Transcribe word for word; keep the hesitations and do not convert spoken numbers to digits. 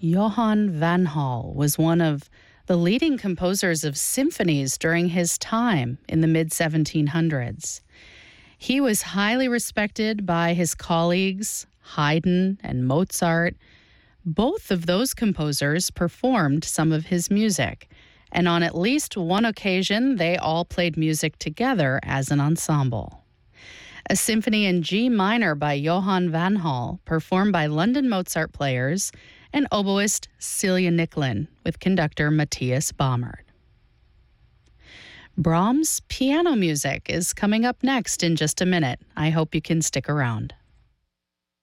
Johann van Hal was one of the leading composers of symphonies during his time in the mid seventeen hundreds. He was highly respected by his colleagues, Haydn and Mozart. Both of those composers performed some of his music, and on at least one occasion, they all played music together as an ensemble. A symphony in G minor by Johann van Hal, performed by London Mozart players and oboist Celia Nicklin with conductor Matthias Baumert. Brahms' piano music is coming up next in just a minute. I hope you can stick around.